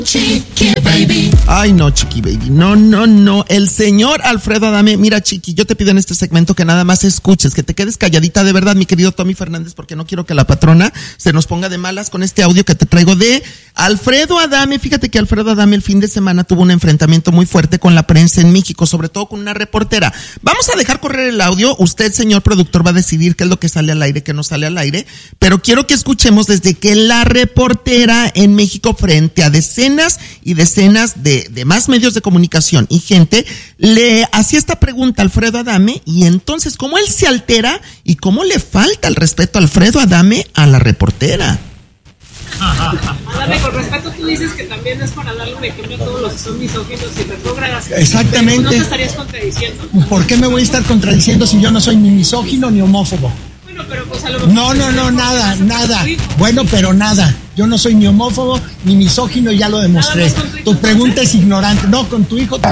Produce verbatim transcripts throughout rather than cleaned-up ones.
Chiqui Baby. Ay, no, Chiqui Baby. No, no, no. El señor Alfredo Adame. Mira, Chiqui, yo te pido en este segmento que nada más escuches, que te quedes calladita de verdad, mi querido Tommy Fernández, porque no quiero que la patrona se nos ponga de malas con este audio que te traigo de Alfredo Adame. Fíjate que Alfredo Adame el fin de semana tuvo un enfrentamiento muy fuerte con la prensa en México, sobre todo con una reportera. Vamos a dejar correr el audio. Usted, señor productor, va a decidir qué es lo que sale al aire, qué no sale al aire, pero quiero que escuchemos desde que la reportera en México, frente a decenas y decenas de, de más medios de comunicación y gente, le hacía esta pregunta a Alfredo Adame, y entonces cómo él se altera y cómo le falta el respeto a Alfredo Adame a la reportera. Adame, con respeto, tú dices que también es para darle un ejemplo a todos los que son misóginos y retrógradas. Exactamente. ¿No te estarías contradiciendo? ¿Por qué me voy a estar contradiciendo si yo no soy ni misógino ni homófobo? Bueno, pero pues a lo mejor... No, no, no, nada, nada. Bueno, pero nada. Yo no soy ni homófobo ni misógino, ya lo demostré. Tu, tu pregunta es ignorante. No, con tu hijo...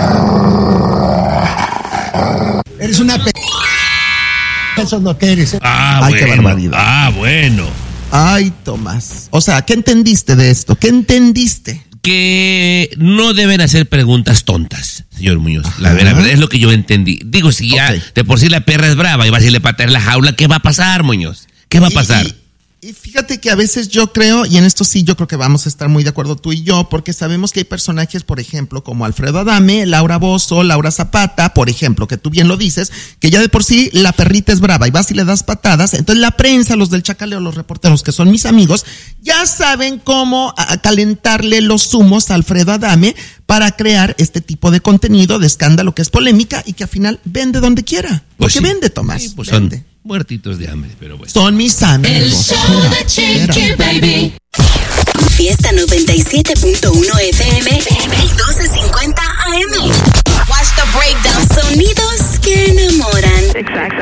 Eres una p... Eso es lo que eres. ¿eh? Ah, Ay, bueno. qué barbaridad. Ah, bueno. Ay, Tomás. O sea, ¿qué entendiste de esto? ¿Qué entendiste? Que no deben hacer preguntas tontas, señor Muñoz. La, Ajá. la verdad es lo que yo entendí. Digo, si ya Okay. de por sí la perra es brava y vas y le patear en la jaula, ¿qué va a pasar, Muñoz? ¿Qué va a pasar? Y, y, y fíjate que a veces yo creo, y en esto sí yo creo que vamos a estar muy de acuerdo tú y yo, porque sabemos que hay personajes, por ejemplo, como Alfredo Adame, Laura Bozzo, Laura Zapata, por ejemplo, que tú bien lo dices, que ya de por sí la perrita es brava y vas y le das patadas. Entonces la prensa, los del Chacaleo, los reporteros, que son mis amigos, ya saben cómo a, a calentarle los humos a Alfredo Adame para crear este tipo de contenido, de escándalo, que es polémica y que al final vende donde quiera. Pues Porque sí. vende, Tomás. Sí, pues vende. son muertitos de hambre, pero bueno. Son mis amigos. El show Espera, de Chiqui espera. Baby. Fiesta noventa y siete punto uno F M y doce cincuenta A M. Watch the breakdown. Sonidos que enamoran.